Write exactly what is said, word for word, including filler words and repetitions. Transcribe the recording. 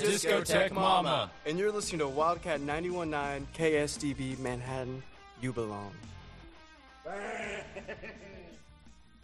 Discotheque Mama. And you're listening to Wildcat ninety-one point nine K S D B Manhattan. You belong.